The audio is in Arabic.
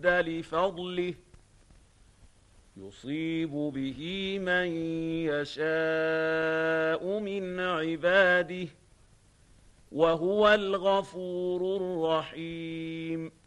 لفضله يصيب به من يشاء من عباده وهو الغفور الرحيم.